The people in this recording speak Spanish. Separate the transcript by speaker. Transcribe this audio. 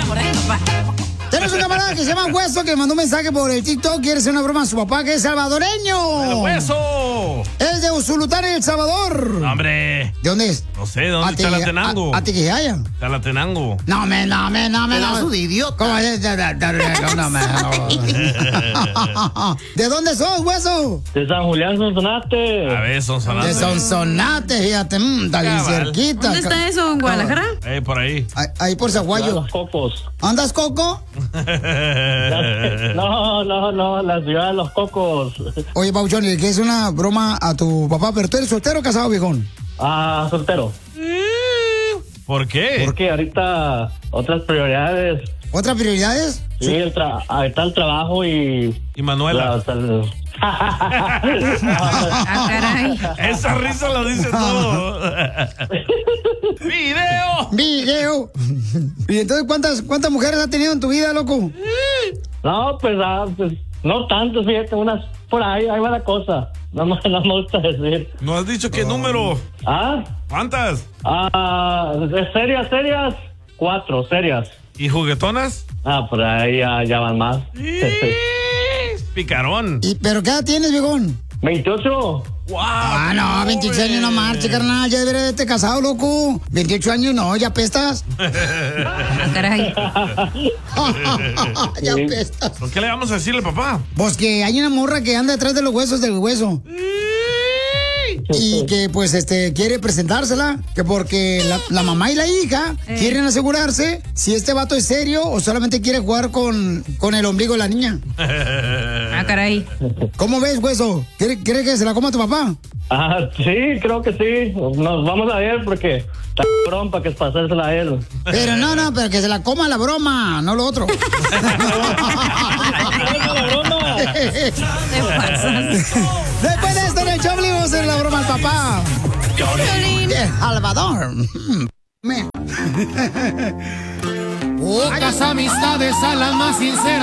Speaker 1: por ahí, papá.
Speaker 2: Tenemos un camarada que se llama Hueso que mandó un mensaje por el TikTok. Quiere hacer una broma a su papá, que es salvadoreño.
Speaker 3: ¡El Hueso!
Speaker 2: Es de Usulután, El Salvador.
Speaker 3: No, ¡hombre!
Speaker 2: ¿De dónde es?
Speaker 3: No sé, ¿de dónde? Chalatenango.
Speaker 2: ¿A Tiquijaya?
Speaker 3: Chalatenango.
Speaker 2: No,
Speaker 1: Pedazo de idiota.
Speaker 2: ¿Cómo es? No. ¿De dónde sos, Hueso?
Speaker 4: De San Julián, Sonsonate.
Speaker 3: A ver, Sonsonate.
Speaker 2: De Sonsonate, fíjate, está bien cerquita.
Speaker 1: ¿Dónde está eso? ¿En Guadalajara?
Speaker 3: Por ahí.
Speaker 2: Ahí por Zaguayo.
Speaker 4: Los Cocos.
Speaker 2: ¿Andas, Coco?
Speaker 4: No, la ciudad de Los Cocos.
Speaker 2: Oye, Pauchón, ¿y qué es una broma a tu papá? ¿Pero tú eres soltero o casado, viejón?
Speaker 4: Soltero.
Speaker 3: ¿Por qué?
Speaker 4: Porque ahorita otras prioridades.
Speaker 2: ¿Otras prioridades?
Speaker 4: Sí, ahorita el trabajo y...
Speaker 3: ¿Y Manuela?
Speaker 1: Ah, caray.
Speaker 3: Esa risa lo dice todo.
Speaker 2: ¡Video! ¿Y entonces cuántas mujeres has tenido en tu vida, loco?
Speaker 4: No, pues no tanto, fíjate, unas por ahí va la cosa. No me gusta decir.
Speaker 3: ¿No has dicho qué número? ¿Cuántas?
Speaker 4: Serias, 4, serias.
Speaker 3: ¿Y juguetonas?
Speaker 4: Por ahí ya van más.
Speaker 3: Picarón.
Speaker 2: ¿Pero qué edad tienes, viejón?
Speaker 4: 28.
Speaker 3: ¡Wow!
Speaker 2: No, 28 años no marche, carnal. Ya deberías haberte casado, loco. 28 años no, ya pestas.
Speaker 1: Caray.
Speaker 2: Ya pestas.
Speaker 3: ¿Por qué le vamos a decirle, papá?
Speaker 2: Pues que hay una morra que anda detrás de los huesos del hueso. Y que pues quiere presentársela, que porque la mamá y la hija quieren asegurarse si este vato es serio o solamente quiere jugar con el ombligo de la niña.
Speaker 1: Caray.
Speaker 2: ¿Cómo ves, hueso? ¿Quiere que se la coma tu papá?
Speaker 4: Sí, creo que sí. Nos vamos a ver porque está cabrón para que pasársela a él.
Speaker 2: Pero no, pero que se la coma la broma, no lo otro. Después de esto en el show vamos a hacer la broma al papá. De Salvador.
Speaker 5: Pocas amistades a las más sinceras.